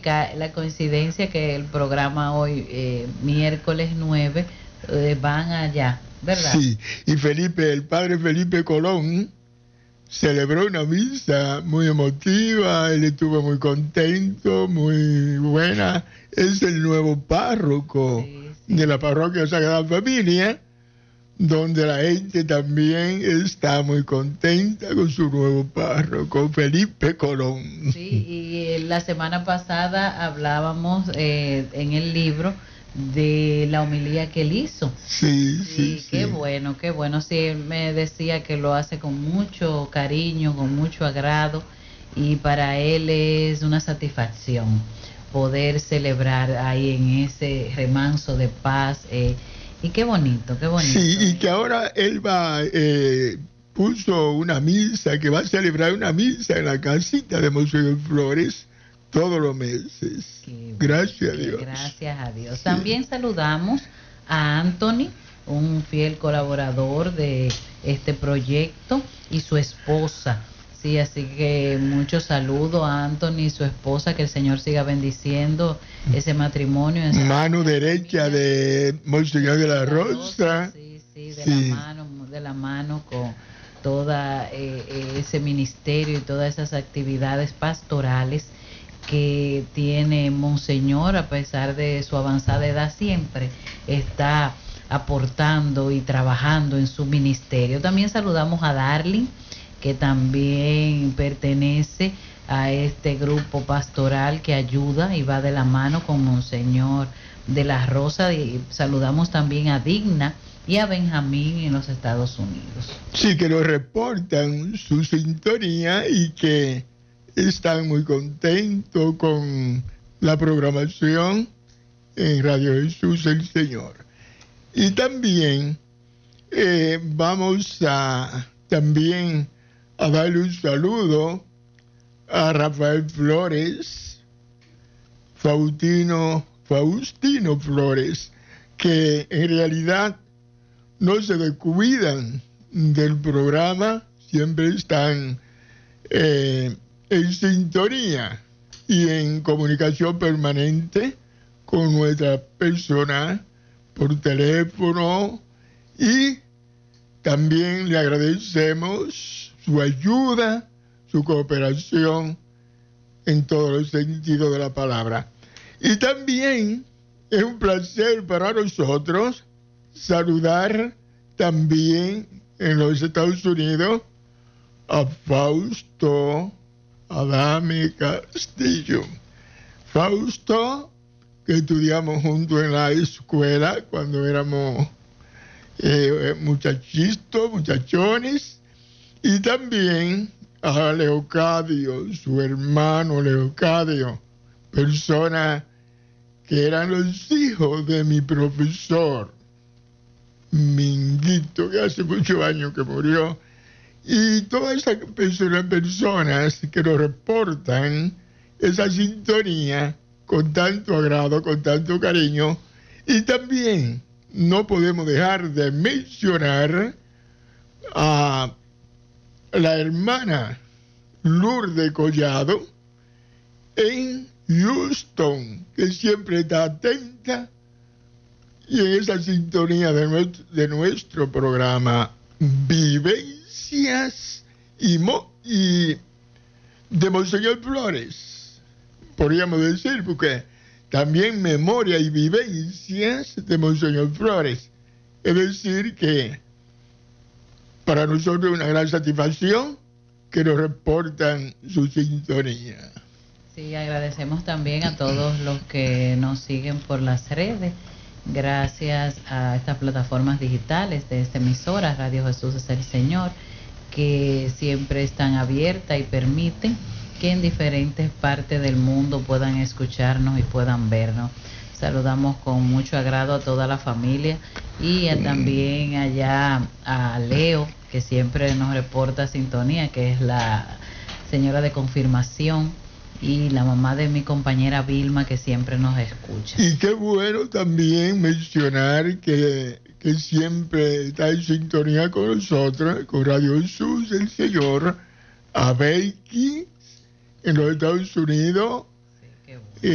la coincidencia que el programa hoy, miércoles 9, van allá, ¿verdad? Sí, y el padre Felipe Colón celebró una misa muy emotiva, él estuvo muy contento, muy buena. Es el nuevo párroco de la parroquia Sagrada Familia, donde la gente también está muy contenta con su nuevo párroco, Felipe Colón. Sí, y la semana pasada hablábamos en el libro de la homilía que él hizo. Sí. Qué bueno, qué bueno. Sí, él me decía que lo hace con mucho cariño, con mucho agrado, y para él es una satisfacción poder celebrar ahí en ese remanso de paz. Y qué bonito, qué bonito. Sí, y que ahora él puso una misa, que va a celebrar una misa en la casita de Monseñor Flores todos los meses. Gracias a Dios. Gracias a Dios. Sí. También saludamos a Anthony, un fiel colaborador de este proyecto, y su esposa. Sí, así que mucho saludo a Anthony y su esposa, que el Señor siga bendiciendo ese matrimonio. Mano derecha de Monseñor de la Rosa. Sí, de la mano con toda ese ministerio y todas esas actividades pastorales que tiene Monseñor. A pesar de su avanzada edad, siempre está aportando y trabajando en su ministerio. También saludamos a Darling, que también pertenece a este grupo pastoral que ayuda y va de la mano con Monseñor de la Rosa. Y saludamos también a Digna y a Benjamín en los Estados Unidos. Sí, que nos reportan su sintonía y que están muy contentos con la programación en Radio Jesús el Señor. Y también vamos a darle un saludo a Rafael Flores, Faustino Flores, que en realidad no se descuidan del programa, siempre están en sintonía y en comunicación permanente con nuestra persona por teléfono, y también le agradecemos su ayuda, su cooperación en todos los sentidos de la palabra. Y también es un placer para nosotros saludar también en los Estados Unidos a Fausto Adame Castillo. Fausto, que estudiamos juntos en la escuela cuando éramos muchachones, y también a Leocadio, su hermano Leocadio, persona que eran los hijos de mi profesor Minguito, que hace muchos años que murió, y todas esas personas que nos reportan esa sintonía con tanto agrado, con tanto cariño. Y también no podemos dejar de mencionar a la hermana Lourdes Collado en Houston, que siempre está atenta y en esa sintonía de nuestro programa Vivencias y de Monseñor Flores, podríamos decir, porque también memoria y vivencias de Monseñor Flores. Es decir, que para nosotros es una gran satisfacción que nos reportan su sintonía. Sí, agradecemos también a todos los que nos siguen por las redes. Gracias a estas plataformas digitales de esta emisora, Radio Jesús es el Señor, que siempre están abiertas y permiten que en diferentes partes del mundo puedan escucharnos y puedan vernos. Saludamos con mucho agrado a toda la familia y también allá a Leo, que siempre nos reporta sintonía, que es la señora de confirmación, y la mamá de mi compañera Vilma, que siempre nos escucha. Y qué bueno también mencionar que siempre está en sintonía con nosotros, con Radio Jesús el Señor, a Becky en los Estados Unidos,